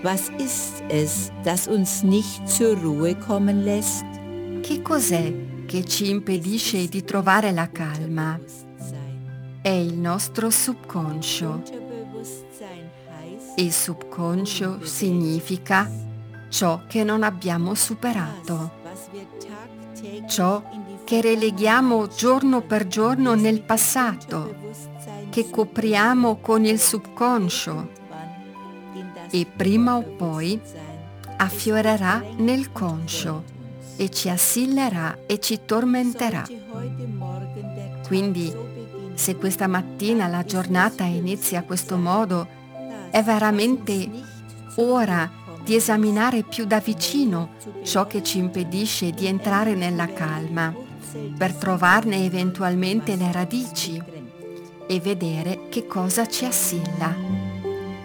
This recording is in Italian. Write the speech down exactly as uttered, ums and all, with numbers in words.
Was ist es, das uns nicht zur Ruhe kommen lässt? Che cos'è che ci impedisce di trovare la calma? È il nostro subconscio. Il subconscio significa ciò che non abbiamo superato, ciò che releghiamo giorno per giorno nel passato, che copriamo con il subconscio e prima o poi affiorerà nel conscio e ci assillerà e ci tormenterà. Quindi, se questa mattina la giornata inizia a questo modo, è veramente ora di esaminare più da vicino ciò che ci impedisce di entrare nella calma, per trovarne eventualmente le radici e vedere che cosa ci assilla.